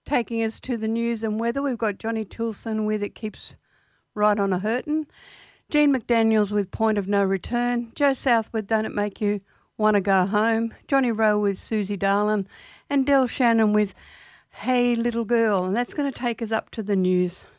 taking us to the news and weather. We've got Johnny Tilson with It Keeps Right On a Hurtin', Jean McDaniels with Point of No Return, Joe Southwood, Don't It Make You Want to Go Home, Johnny Rowe with Susie Darlin, and Del Shannon with Hey Little Girl. And that's going to take us up to the news.